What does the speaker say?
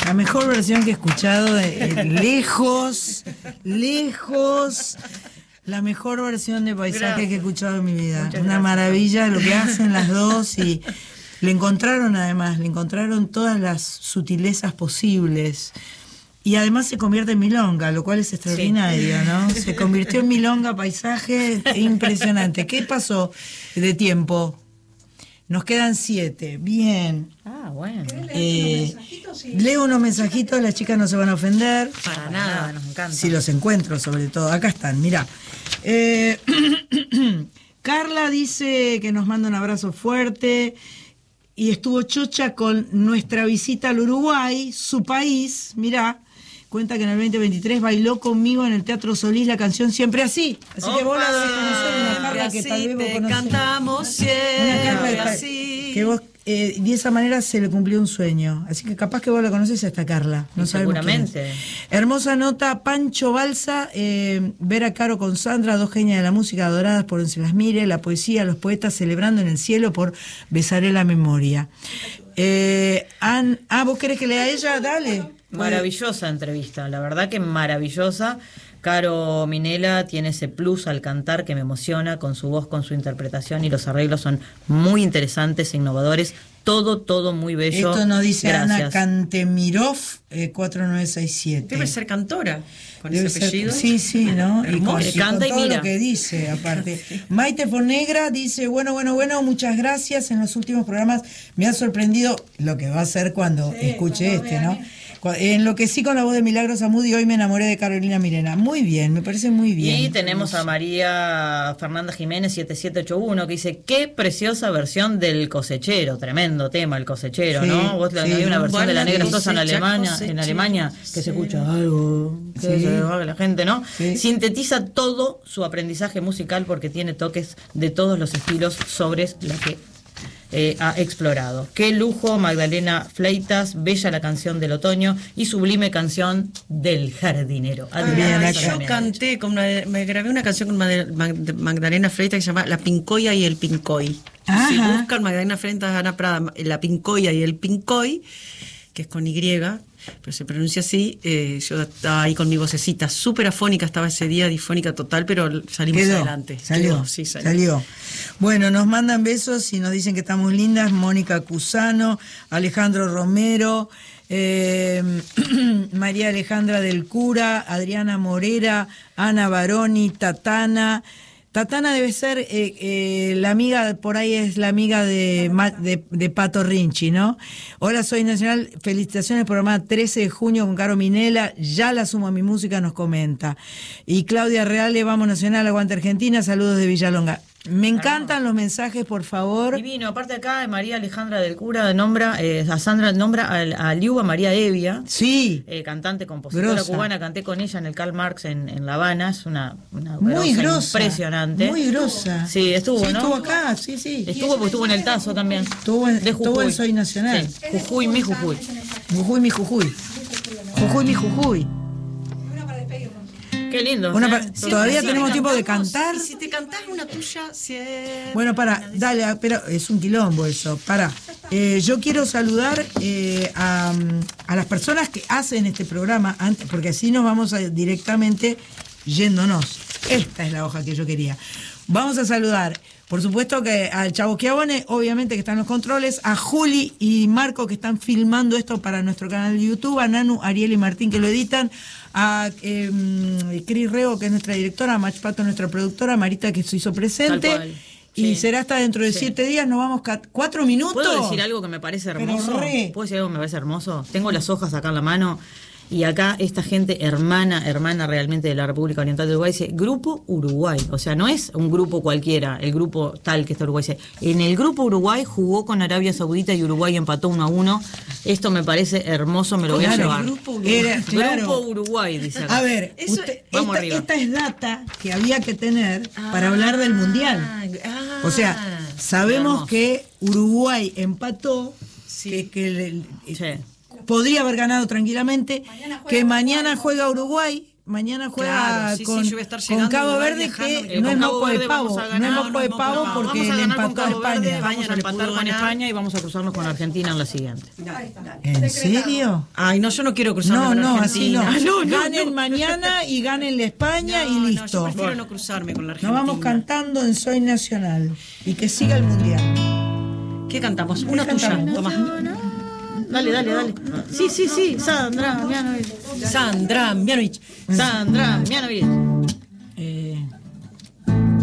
La mejor versión que he escuchado, lejos, la mejor versión de Paisaje que he escuchado en mi vida. Muchas Una gracias. maravilla lo que hacen las dos y le encontraron todas las sutilezas posibles. Y además se convierte en milonga, lo cual es extraordinario, sí. ¿No? Se convirtió en milonga, Paisaje, impresionante. ¿Qué pasó de tiempo? Nos quedan 7. Bien. Ah, bueno. Leo unos mensajitos, las chicas no se van a ofender. Para nada, nos encanta. Si los encuentro, sobre todo. Acá están, mirá. Carla dice que nos manda un abrazo fuerte y estuvo chocha con nuestra visita al Uruguay, su país, mirá. Cuenta que en el 2023 bailó conmigo en el Teatro Solís la canción Siempre Así. Así que vos la debes conocer, una Carla que tal vez vos conocés. Cantamos siempre así. Que vos, de esa manera se le cumplió un sueño. Así que capaz que vos la conocés a esta Carla. No sabemos seguramente. Quién es. Hermosa nota, Pancho Balsa, ver a Caro con Sandra, dos genias de la música adoradas por donde se las mire, la poesía, los poetas celebrando en el cielo por Besaré la memoria. ¿Vos querés que lea ella? Dale. Maravillosa entrevista, la verdad que maravillosa. Caro Minella tiene ese plus al cantar que me emociona con su voz, con su interpretación, y los arreglos son muy interesantes e innovadores. Todo muy bello. Esto nos dice Gracias. Ana Cantemirov, 4967. Debe ser cantora, con Debe ese ser, apellido. Sí, ¿no? Y con canta y todo mira. lo que dice, aparte. Maite Fonegra dice, bueno, muchas gracias. En los últimos programas me ha sorprendido lo que va a hacer cuando escuche ¿no? Enloquecí con la voz de Milagros Amud y hoy me enamoré de Carolina Mirena. Muy bien, me parece muy bien. Y tenemos a María Fernanda Jiménez 7781 que dice, qué preciosa versión del Cosechero, tremendo tema el Cosechero, Sí, ¿no? Vos hay una versión de la Negra Sosa en Alemania que se escucha algo, que Sí. se va la gente, ¿no? Sí. Sintetiza todo su aprendizaje musical porque tiene toques de todos los estilos sobre la que ha explorado. Qué lujo, Magdalena Fleitas, bella la canción del otoño y sublime canción del jardinero. Bien, Yo canté, me grabé una canción con Magdalena Freitas que se llama La Pincoya y el Pincoy. Ajá. Si buscan Magdalena Freitas, Ana Prada, La Pincoya y el Pincoy, que es con Y, pero se pronuncia así, yo estaba ahí con mi vocecita súper afónica, estaba ese día difónica total, pero salimos adelante. Salió. Bueno, nos mandan besos y nos dicen que estamos lindas. Mónica Cusano, Alejandro Romero, María Alejandra del Cura, Adriana Morera, Ana Baroni, Tatana. Tatana debe ser la amiga, por ahí es la amiga de Pato Rinchi, ¿no? Hola, soy Nacional, felicitaciones por el programa 13 de junio con Caro Minella, ya la sumo a mi música, nos comenta. Y Claudia Reale, vamos Nacional, aguante Argentina, saludos de Villalonga. Me encantan los mensajes, por favor. Divino, aparte acá María Alejandra del Cura nombra a Sandra, nombra a Liuba María Evia. Sí. Cantante, compositora Grosa. cubana, canté con ella en el Karl Marx en La Habana, es una Muy grosa. impresionante. Muy grosa. Sí, estuvo, ¿no? Estuvo acá, sí. Estuvo porque estuvo en el Tazo también. Estuvo en Soy Nacional. Sí. Jujuy, mi Jujuy. Jujuy, mi Jujuy. Jujuy, mi Jujuy. Qué lindo. Todavía tenemos tiempo de cantar. Y si te cantás una tuya, Bueno, dale, pero es un quilombo eso. Yo quiero saludar a las personas que hacen este programa antes, porque así nos vamos directamente yéndonos. Esta es la hoja que yo quería. Vamos a saludar, por supuesto, que al Chavo Schiavone, obviamente que están los controles, a Juli y Marco que están filmando esto para nuestro canal de YouTube, a Nanu, Ariel y Martín que lo editan, a Cris Rego, que es nuestra directora, a Mach Pato, nuestra productora, Marita que se hizo presente. Y será hasta dentro de 7 días, nos vamos 4 minutos. ¿Puedo decir algo que me parece hermoso? ¿Puedo decir algo que me parece hermoso? Tengo las hojas acá en la mano. Y acá esta gente hermana realmente de la República Oriental de Uruguay dice Grupo Uruguay, o sea, no es un grupo cualquiera, el grupo tal que está Uruguay. Dice, en el Grupo Uruguay jugó con Arabia Saudita y Uruguay empató 1-1. Esto me parece hermoso, me lo voy a llevar. Grupo Uruguay, dice acá. A ver, esta es data que había que tener para hablar del Mundial. O sea, sabemos que Uruguay empató, que podría haber ganado tranquilamente, mañana juega Uruguay, mañana juega Claro, sí, con, yo voy a estar con llegando Cabo y Verde, viajando, que no es con Cabo moco de Verde pavo, vamos a no ganar, es moco de no, pavo no, porque vamos a le ganar con empató a Cabo Verde, España. vamos a no le empatar pudo con ganar. España y vamos a cruzarnos con Argentina en la siguiente. ¿En serio? Ay, no, yo no quiero cruzarme No, con no, así no. Argentina. Ganen mañana y ganen la España y No, listo. yo prefiero no cruzarme con la Argentina. Nos vamos cantando en Soy Nacional y que siga el mundial. ¿Qué cantamos? Una tuya, Tomás. Dale. Sí. Sandra Mianovich. Sandra Mianovich. Sandra Mianovich.